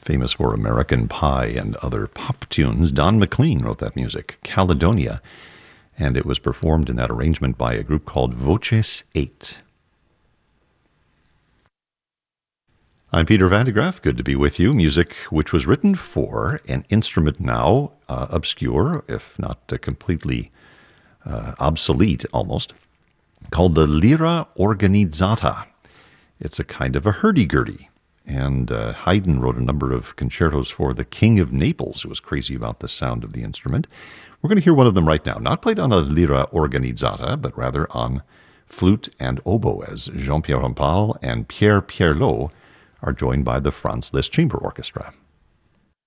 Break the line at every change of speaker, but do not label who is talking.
Famous for American Pie and other pop tunes, Don McLean wrote that music, Caledonia, and it was performed in that arrangement by a group called Voces 8. I'm Peter Van de Graaff. Good to be with you. Music which was written for an instrument now obscure, if not completely obsolete almost, called the lira organizzata. It's a kind of a hurdy-gurdy. And Haydn wrote a number of concertos for the King of Naples, who was crazy about the sound of the instrument. We're going to hear one of them right now, not played on a lira organizzata, but rather on flute and oboe, as Jean-Pierre Rampal and Pierre Pierlot are joined by the Franz Liszt Chamber Orchestra.